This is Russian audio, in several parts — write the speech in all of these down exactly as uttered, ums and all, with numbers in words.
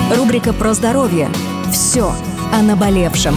Рубрика про здоровье. Все о наболевшем.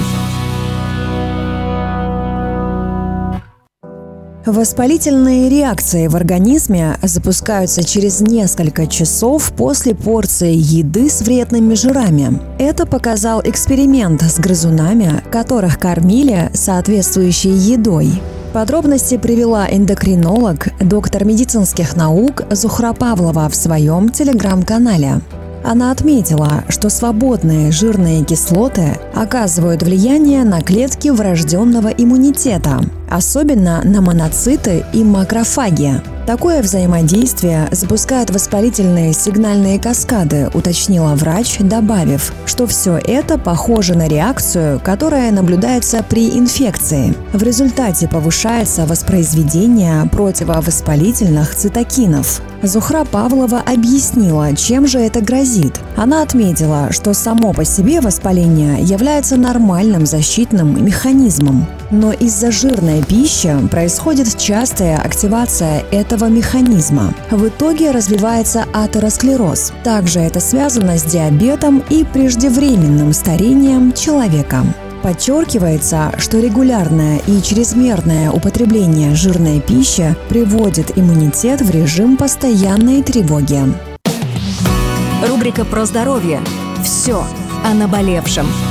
Воспалительные реакции в организме запускаются через несколько часов после порции еды с вредными жирами. Это показал эксперимент с грызунами, которых кормили соответствующей едой. Подробности привела эндокринолог, доктор медицинских наук Зухра Павлова в своем телеграм-канале. Она отметила, что свободные жирные кислоты оказывают влияние на клетки врожденного иммунитета, особенно на моноциты и макрофаги. Такое взаимодействие запускает воспалительные сигнальные каскады, уточнила врач, добавив, что все это похоже на реакцию, которая наблюдается при инфекции. В результате повышается воспроизведение противовоспалительных цитокинов. Зухра Павлова объяснила, чем же это грозит. Она отметила, что само по себе воспаление является нормальным защитным механизмом. Но из-за жирной пищи происходит частая активация этого механизма. В итоге развивается атеросклероз. Также это связано с диабетом и преждевременным старением человека. Подчеркивается, что регулярное и чрезмерное употребление жирной пищи приводит иммунитет в режим постоянной тревоги. Рубрика про здоровье. Все о наболевшем.